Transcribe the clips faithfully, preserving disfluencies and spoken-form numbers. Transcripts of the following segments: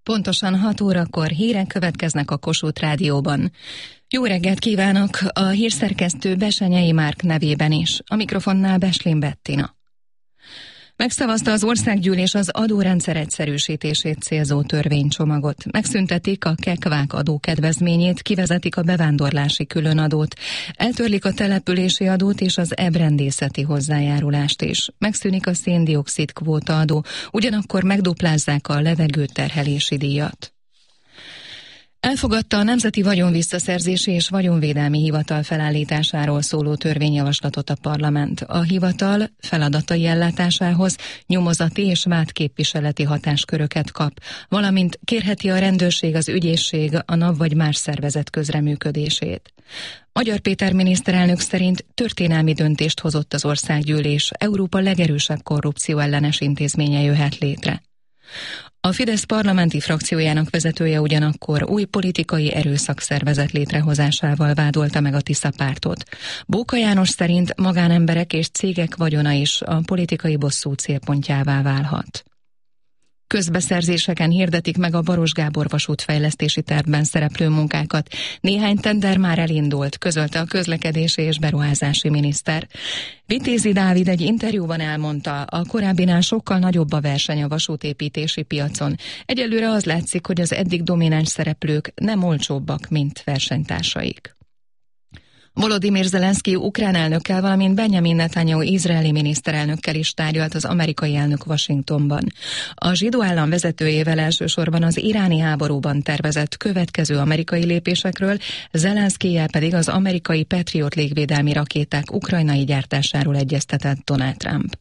Pontosan hat órakor hírek következnek a Kossuth Rádióban. Jó reggelt kívánok a hírszerkesztő Besenyei Márk nevében is. A mikrofonnál Beslin Bettina. Megszavazta az országgyűlés az adórendszer egyszerűsítését célzó törvénycsomagot. Megszüntetik a kekvák adókedvezményét, kivezetik a bevándorlási különadót, eltörlik a települési adót és az ebrendészeti hozzájárulást is. Megszűnik a szén-dioxid kvóta adó, ugyanakkor megduplázzák a levegőterhelési díjat. Elfogadta a Nemzeti Vagyonvisszaszerzési és Vagyonvédelmi Hivatal felállításáról szóló törvényjavaslatot a parlament. A hivatal feladatai ellátásához nyomozati és vádképviseleti hatásköröket kap, valamint kérheti a rendőrség, az ügyészség, a NAV vagy más szervezet közreműködését. Magyar Péter miniszterelnök szerint történelmi döntést hozott az országgyűlés, Európa legerősebb korrupcióellenes intézménye jöhet létre. A Fidesz parlamenti frakciójának vezetője ugyanakkor új politikai erőszakszervezet létrehozásával vádolta meg a Tisza pártot. Bóka János szerint magánemberek és cégek vagyona is a politikai bosszú célpontjává válhat. Közbeszerzéseken hirdetik meg a Baros Gábor vasútfejlesztési tervben szereplő munkákat. Néhány tender már elindult, közölte a közlekedési és beruházási miniszter. Vitézi Dávid egy interjúban elmondta, a korábbinál sokkal nagyobb a verseny a vasútépítési piacon. Egyelőre az látszik, hogy az eddig domináns szereplők nem olcsóbbak, mint versenytársaik. Volodymyr Zelenszky ukrán elnökkel, valamint Benjamin Netanyahu izraeli miniszterelnökkel is tárgyalt az amerikai elnök Washingtonban. A zsidó állam vezetőjével elsősorban az iráni háborúban tervezett következő amerikai lépésekről, Zelenszkyjel pedig az amerikai Patriot légvédelmi rakéták ukrajnai gyártásáról egyeztetett Donald Trump.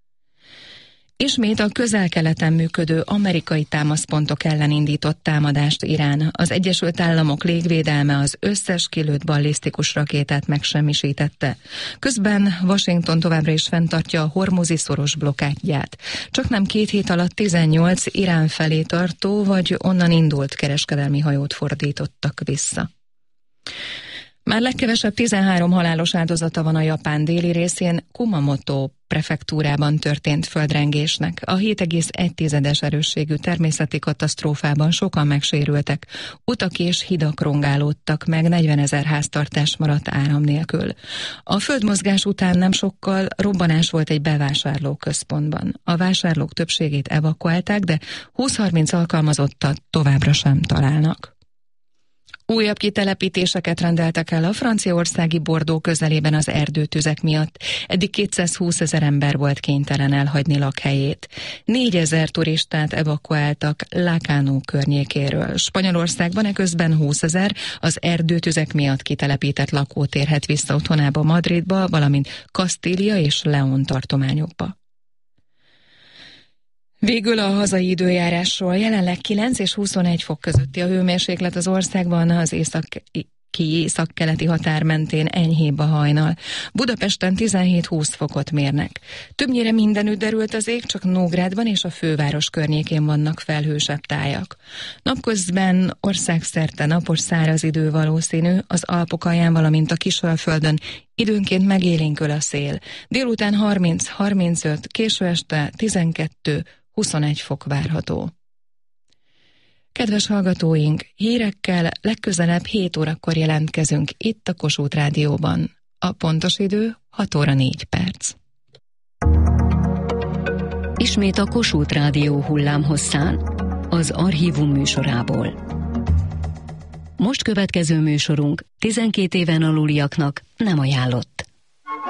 Ismét a közel-keleten működő amerikai támaszpontok ellen indított támadást Irán. Az Egyesült Államok légvédelme az összes kilőtt ballisztikus rakétát megsemmisítette. Közben Washington továbbra is fenntartja a hormuzi szoros blokkádját. Csaknem két hét alatt tizennyolc Irán felé tartó vagy onnan indult kereskedelmi hajót fordítottak vissza. Már legkevesebb tizenhárom halálos áldozata van a Japán déli részén, Kumamoto prefektúrában történt földrengésnek. A hét egész egy tized erősségű természeti katasztrófában sokan megsérültek. Utak és hidak rongálódtak meg, negyvenezer háztartás maradt áram nélkül. A földmozgás után nem sokkal robbanás volt egy bevásárlóközpontban. A vásárlók többségét evakuálták, de húsz-harminc alkalmazottat továbbra sem találnak. Újabb kitelepítéseket rendeltek el a franciaországi Bordeaux közelében az erdőtüzek miatt. Eddig kétszázhúszezer ember volt kénytelen elhagyni lakhelyét. négyezer turistát evakuáltak Lacanau környékéről. Spanyolországban eközben húszezer az erdőtüzek miatt kitelepített lakó térhet vissza otthonába, Madridba, valamint Kastília és León tartományokba. Végül a hazai időjárásról. Jelenleg kilenc és huszonegy fok közötti a hőmérséklet az országban, az északi északkeleti határ mentén enyhébb a hajnal. Budapesten tizenhét-húsz fokot mérnek. Többnyire mindenütt derült az ég, csak Nógrádban és a főváros környékén vannak felhősebb tájak. Napközben országszerte napos száraz idő valószínű, az Alpok alján, valamint a Kisalföldön időnként megélénkül a szél. Délután harminc-harmincöt, késő este tizenkettő-huszonegy fok várható. Kedves hallgatóink, hírekkel legközelebb hét órakor jelentkezünk itt a Kossuth Rádióban. A pontos idő hat óra négy perc. Ismét a Kossuth Rádió hullámhosszán, az Archívum műsorából. Most következő műsorunk tizenkét éven aluliaknak nem ajánlott.